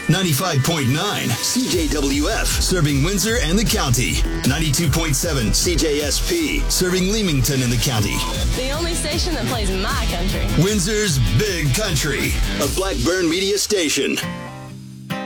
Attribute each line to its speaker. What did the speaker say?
Speaker 1: 95.9 CJWF, serving Windsor and the county. 92.7 CJSP, serving Leamington and the county.
Speaker 2: The only station that plays my country.
Speaker 1: Windsor's Big Country, a Blackburn media station.